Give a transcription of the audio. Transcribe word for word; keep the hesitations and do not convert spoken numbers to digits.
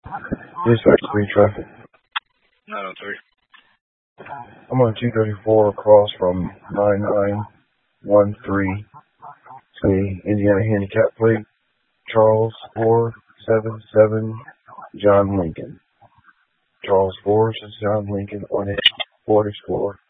Dispatch three traffic. nine oh three. I'm on two thirty-four across from nine nine one three. It's the Indiana handicap plate. Charles four seven seven John Lincoln. Charles four says John Lincoln on it. Border score.